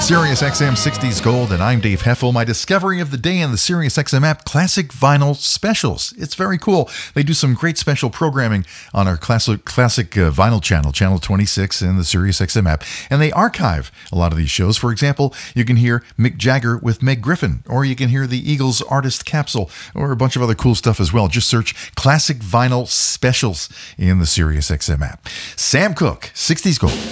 Sirius XM 60s Gold, and I'm Dave Heffel. My discovery of the day in the Sirius XM app, Classic Vinyl Specials. It's very cool. They do some great special programming on our classic vinyl channel, channel 26 in the Sirius XM app. And they archive a lot of these shows. For example, you can hear Mick Jagger with Meg Griffin, or you can hear the Eagles Artist Capsule, or a bunch of other cool stuff as well. Just search Classic Vinyl Specials in the Sirius XM app. Sam Cooke, 60s Gold.